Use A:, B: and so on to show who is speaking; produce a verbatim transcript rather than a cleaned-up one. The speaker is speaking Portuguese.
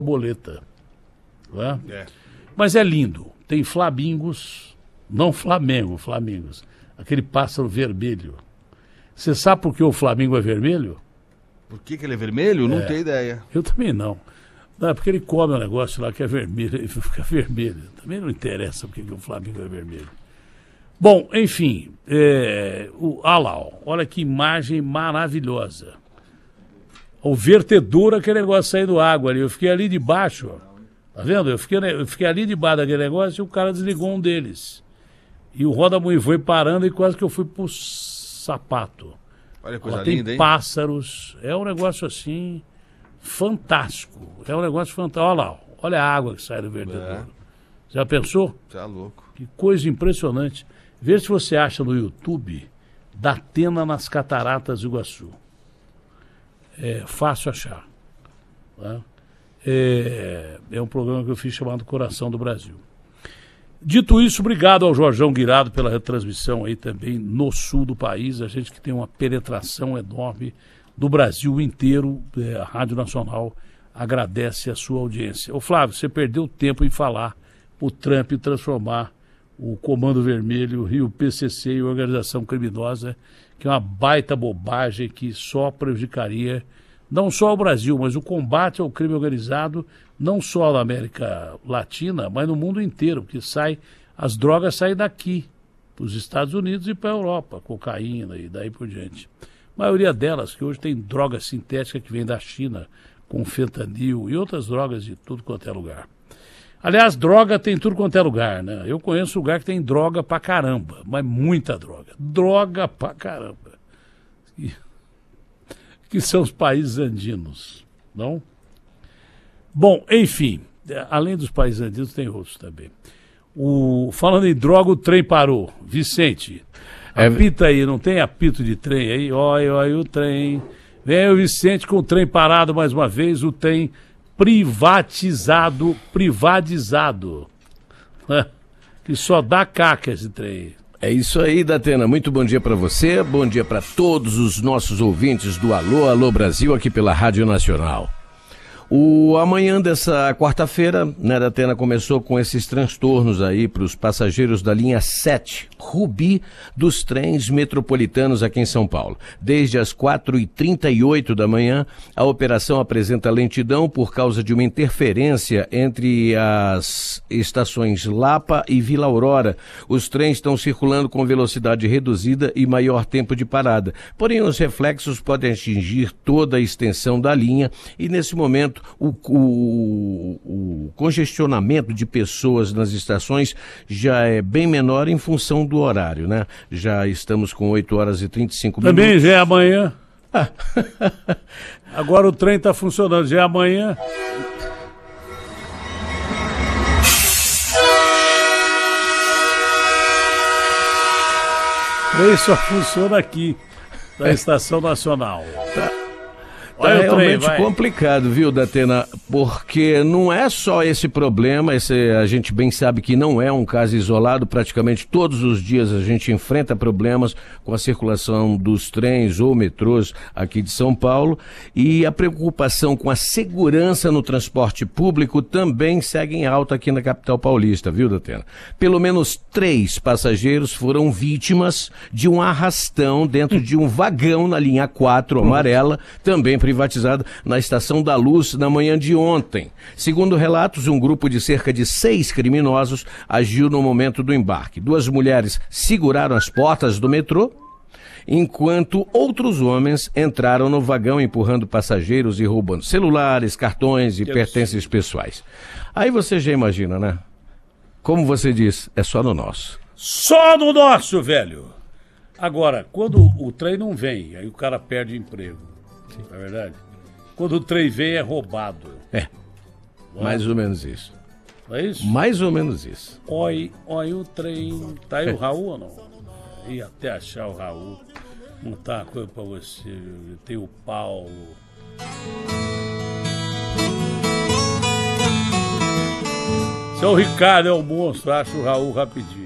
A: boleta. Né?
B: É.
A: Mas é lindo. Tem flamingos, não Flamengo, flamingos. Aquele pássaro vermelho. Você sabe por que o flamingo é vermelho?
B: Por que, que ele é vermelho? Não
A: É.
B: tenho ideia.
A: Eu também não. Não, é porque ele come um negócio lá que é vermelho e fica vermelho. Também não interessa porque que o Flamengo é vermelho. Bom, enfim, é, o, ah lá, ó, olha que imagem maravilhosa. O vertedor, aquele negócio saindo água ali. Eu fiquei ali debaixo, ó. Tá vendo? Eu fiquei, eu fiquei ali debaixo daquele negócio e o cara desligou um deles. E o roda-moinho foi parando e quase que eu fui pro sapato.
B: Olha que coisa
A: Ó, tem
B: linda, hein?
A: pássaros. É um negócio assim fantástico. É um negócio fantástico. Olha lá, ó, olha a água que sai do vertedor.
B: É.
A: Já pensou?
B: Tá louco.
A: Que coisa impressionante. Vê se você acha no YouTube Datena nas Cataratas do Iguaçu. É fácil achar. Né? É, é um programa que eu fiz chamado Coração do Brasil. Dito isso, obrigado ao Jorjão Guirado pela retransmissão aí também no sul do país. A gente que tem uma penetração enorme do Brasil inteiro. É, a Rádio Nacional agradece a sua audiência. Ô Flávio, você perdeu tempo em falar o Trump transformar o Comando Vermelho e o P C C em organização criminosa, que é uma baita bobagem que só prejudicaria não só o Brasil, mas o combate ao crime organizado, não só na América Latina, mas no mundo inteiro, porque sai, as drogas saem daqui, para os Estados Unidos e para a Europa, cocaína e daí por diante. A maioria delas, que hoje tem droga sintética que vem da China, com fentanil e outras drogas de tudo quanto é lugar. Aliás, droga tem tudo quanto é lugar, né? Eu conheço lugar que tem droga pra caramba, mas muita droga. Droga pra caramba. E, que são os países andinos, não? Bom, enfim, além dos países andinos, tem outros também. O, falando em droga, o trem parou. Vicente, apita aí, não tem apito de trem aí? Olha, olha o trem. Vem o Vicente com o trem parado mais uma vez, o trem privatizado, privatizado. Que só dá caca esse trem.
C: É isso aí, Datena. Muito bom dia para você, bom dia para todos os nossos ouvintes do Alô, Alô Brasil, aqui pela Rádio Nacional. O amanhã dessa quarta-feira, né, Datena, começou com esses transtornos aí para os passageiros da linha sete, Rubi, dos trens metropolitanos aqui em São Paulo. Desde as quatro e trinta e oito da manhã, a operação apresenta lentidão por causa de uma interferência entre as estações Lapa e Vila Aurora. Os trens estão circulando com velocidade reduzida e maior tempo de parada. Porém, os reflexos podem atingir toda a extensão da linha e, nesse momento, O, o, o congestionamento de pessoas nas estações já é bem menor em função do horário, né? Já estamos com oito horas e trinta e cinco minutos.
A: Também já é amanhã. Agora o trem está funcionando, já é amanhã. O trem só funciona aqui, na Estação Nacional.
C: Tá. Tá
A: Olha o trem,
C: realmente
A: vai.
C: complicado, viu, Datena? Porque não é só esse problema, esse, a gente bem sabe que não é um caso isolado, praticamente todos os dias a gente enfrenta problemas com a circulação dos trens ou metrôs aqui de São Paulo, e a preocupação com a segurança no transporte público também segue em alta aqui na capital paulista, viu, Datena? Pelo menos três passageiros foram vítimas de um arrastão dentro de um vagão na linha quatro amarela, também privatizada na Estação da Luz na manhã de ontem. Segundo relatos, um grupo de cerca de seis criminosos agiu no momento do embarque. Duas mulheres seguraram as portas do metrô, enquanto outros homens entraram no vagão empurrando passageiros e roubando celulares, cartões e pertences pessoais. Aí você já imagina, né? Como você diz, é só no nosso.
A: Só no nosso, velho! Agora, quando o trem não vem, aí o cara perde emprego. Não é verdade? Quando o trem vem, é roubado.
C: É,
A: Não
C: mais ou menos isso.
A: Não é isso?
C: Mais ou menos isso.
A: Oi, oi, o trem. Tá aí o Raul ou não? E até achar o Raul. Montar uma coisa pra você. Viu? Tem o Paulo. Seu Ricardo é o monstro, acha o Raul rapidinho.